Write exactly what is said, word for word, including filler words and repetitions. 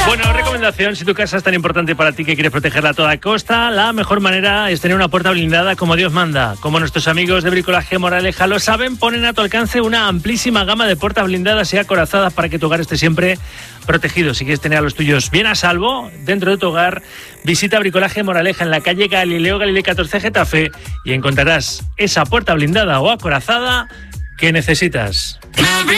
Bueno, recomendación, si tu casa es tan importante para ti que quieres protegerla a toda costa, la mejor manera es tener una puerta blindada como Dios manda. Como nuestros amigos de Bricolaje Moraleja lo saben, ponen a tu alcance una amplísima gama de puertas blindadas y acorazadas para que tu hogar esté siempre protegido. Si quieres tener a los tuyos bien a salvo dentro de tu hogar, visita Bricolaje Moraleja en la calle Galileo Galilei catorce Getafe y encontrarás esa puerta blindada o acorazada que necesitas.